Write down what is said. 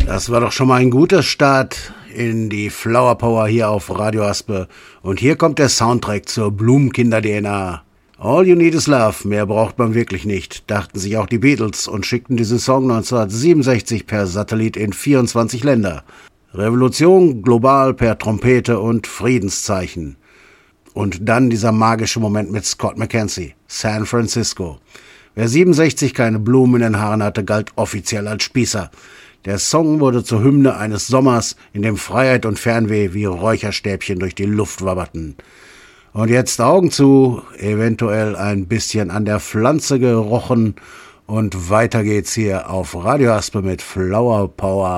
Das war doch schon mal ein guter Start in die Flower Power hier auf Radio Aspe. Und hier kommt der Soundtrack zur Blumenkinder-DNA. All You Need Is Love, mehr braucht man wirklich nicht, dachten sich auch die Beatles und schickten diesen Song 1967 per Satellit in 24 Länder. Revolution global per Trompete und Friedenszeichen. Und dann dieser magische Moment mit Scott McKenzie, San Francisco. Wer 67 keine Blumen in den Haaren hatte, galt offiziell als Spießer. Der Song wurde zur Hymne eines Sommers, in dem Freiheit und Fernweh wie Räucherstäbchen durch die Luft wabberten. Und jetzt Augen zu, eventuell ein bisschen an der Pflanze gerochen und weiter geht's hier auf Radio Aspe mit Flower Power.